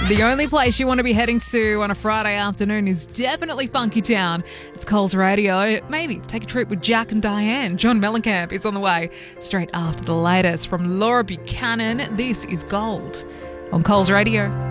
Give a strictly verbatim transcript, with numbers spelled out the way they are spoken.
The only place you want to be heading to on a Friday afternoon is definitely Funky Town. It's Coles Radio. Maybe take a trip with Jack and Diane. John Mellencamp is on the way straight after the latest from Laura Buchanan. This is Gold on Coles Radio.